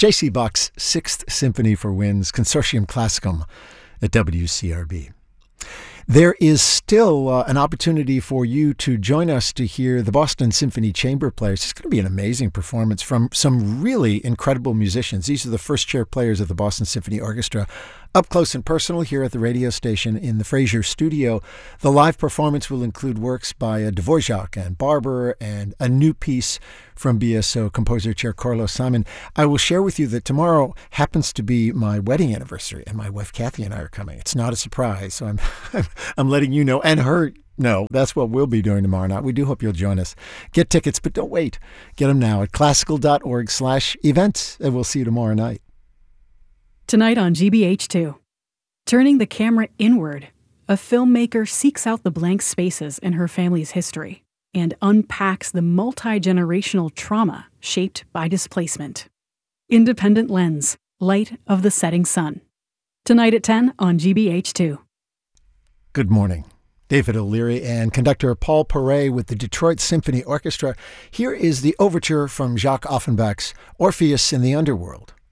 J.C. Bach's Sixth Symphony for Winds, Consortium Classicum at WCRB. There is still an opportunity for you to join us to hear the Boston Symphony Chamber Players. It's going to be an amazing performance from some really incredible musicians. These are the first chair players of the Boston Symphony Orchestra, up close and personal here at the radio station in the Fraser Studio. The live performance will include works by Dvorak and Barber and a new piece from BSO composer Chair Carlos Simon. I will share with you that tomorrow happens to be my wedding anniversary, and my wife Kathy and I are coming. It's not a surprise, so I'm letting you know, and her know. That's what we'll be doing tomorrow night. We do hope you'll join us. Get tickets, but don't wait. Get them now at classical.org/events, and we'll see you tomorrow night. Tonight on GBH2, turning the camera inward, a filmmaker seeks out the blank spaces in her family's history and unpacks the multi-generational trauma shaped by displacement. Independent Lens, Light of the Setting Sun. Tonight at 10 on GBH2. Good morning. David O'Leary and conductor Paul Paray with the Detroit Symphony Orchestra. Here is the overture from Jacques Offenbach's Orpheus in the Underworld.